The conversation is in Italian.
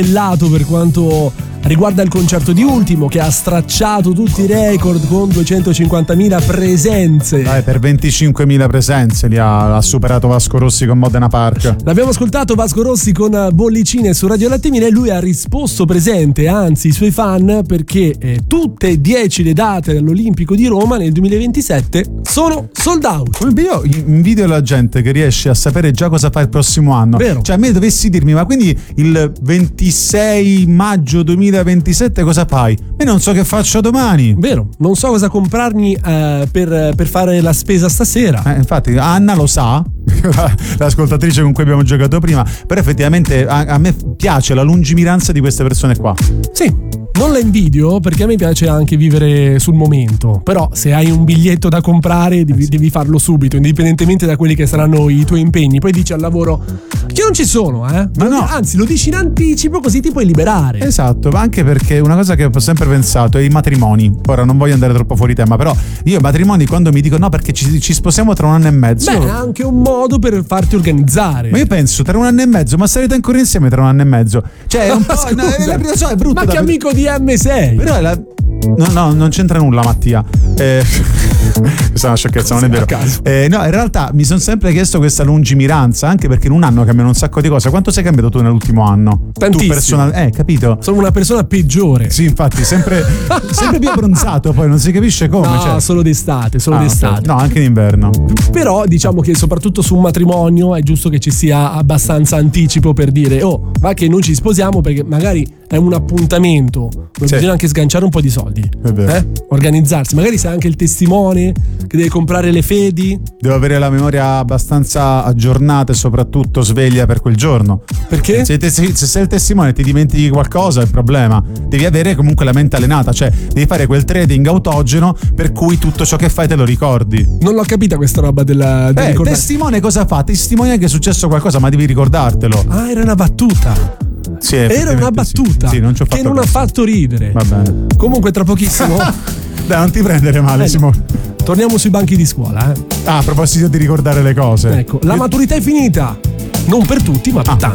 lato per quanto riguarda il concerto di Ultimo, che ha stracciato tutti i record con 250.000 presenze. Dai, per 25.000 presenze li ha superato Vasco Rossi con Modena Park. L'abbiamo ascoltato Vasco Rossi con Bollicine su Radio Latte Mille e lui ha risposto presente, anzi i suoi fan, perché tutte e 10 le date dell'Olimpico di Roma nel 2027 sono sold out. Io invidio la gente che riesce a sapere già cosa fa il prossimo anno. Vero. Cioè, a me dovessi dirmi, ma quindi il 26 maggio 2027 cosa fai? Io non so che faccio domani. Vero, non so cosa comprarmi per fare la spesa stasera. Infatti Anna lo sa, l'ascoltatrice con cui abbiamo giocato prima, però effettivamente a me piace la lungimiranza di queste persone qua. Sì, non la invidio perché a me piace anche vivere sul momento, però se hai un biglietto da comprare devi farlo subito, indipendentemente da quelli che saranno i tuoi impegni. Poi dici al lavoro che non ci sono, Ma no. Anzi, lo dici in anticipo così ti puoi liberare. Esatto, anche perché una cosa che ho sempre pensato è i matrimoni. Ora non voglio andare troppo fuori tema, però io i matrimoni, quando mi dicono no perché ci sposiamo tra 1 anno e mezzo, Beh, è anche un modo per farti organizzare. ma io penso tra 1 anno e mezzo, ma sarete ancora insieme tra 1 anno e mezzo? Cioè è un po', lo so, è brutto. Ma che amico di M6. Però è no, non c'entra nulla, Mattia. Questa è una sciocchezza, non è vero. No, in realtà mi sono sempre chiesto questa lungimiranza, anche perché in un anno cambiano un sacco di cose. Quanto sei cambiato tu nell'ultimo anno? Tantissimo. Tu capito? Sono una persona peggiore. Sì, infatti, sempre più abbronzato, poi non si capisce come. No, solo d'estate, d'estate. Okay. No, anche in inverno. Però diciamo che soprattutto su un matrimonio è giusto che ci sia abbastanza anticipo per dire va che noi ci sposiamo, perché magari è un appuntamento dove bisogna anche sganciare un po' di soldi, organizzarsi. Magari sei anche il testimone che deve comprare le fedi. Devo avere la memoria abbastanza aggiornata e soprattutto sveglia per quel giorno. Perché? Se sei il testimone e ti dimentichi qualcosa è il problema. Devi avere comunque la mente allenata, cioè devi fare quel trading autogeno per cui tutto ciò che fai te lo ricordi. Non l'ho capita questa roba del ricordare. Testimone cosa fa? Testimonia che è successo qualcosa, ma devi ricordartelo. Ah, era una battuta. Sì, era una battuta sì, non ci ho fatto che non ha fatto ridere. Va bene. Comunque tra pochissimo dai, non ti prendere male, Simone. Torniamo sui banchi di scuola. A proposito di ricordare le cose, ecco, la maturità è finita. Non per tutti, ma per tanti.